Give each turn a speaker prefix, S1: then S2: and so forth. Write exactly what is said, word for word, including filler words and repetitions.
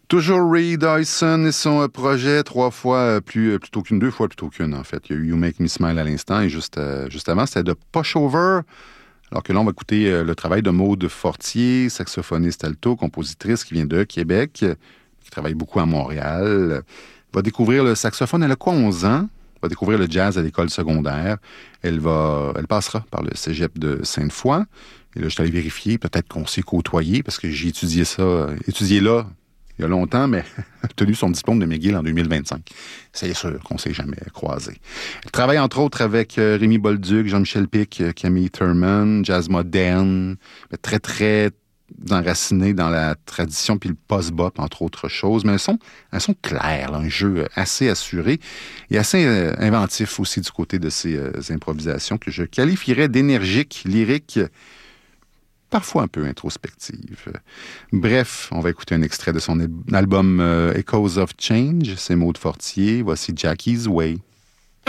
S1: Toujours Ray Dyson et son euh, projet, trois fois euh, plus, euh, plutôt qu'une, deux fois plutôt qu'une, en fait. Il y a eu You Make Me Smile à l'instant, et juste, euh, juste avant, c'était de Pushover. Alors que là, on va écouter euh, le travail de Maude Fortier, saxophoniste alto, compositrice qui vient de Québec, qui travaille beaucoup à Montréal. Va découvrir le saxophone, elle a quoi, onze ans? Va découvrir le jazz à l'école secondaire. Elle va, elle passera par le cégep de Sainte-Foy. Et là, je suis allé vérifier, peut-être qu'on s'est côtoyé, parce que j'ai étudié ça, euh, étudié là, il y a longtemps, mais obtenu son diplôme de McGill en deux mille vingt-cinq. C'est sûr qu'on ne s'est jamais croisé. Elle travaille entre autres avec euh, Rémi Bolduc, Jean-Michel Pic, euh, Camille Thurman, jazz moderne, mais très, très enracinée dans la tradition puis le post-bop, entre autres choses. Mais elles sont, elles sont claires, là, un jeu assez assuré et assez euh, inventif aussi du côté de ces euh, improvisations que je qualifierais d'énergiques, lyriques, parfois un peu introspective. Bref, on va écouter un extrait de son album euh, Echoes of Change. C'est Maude Fortier. Voici Jackie's Way.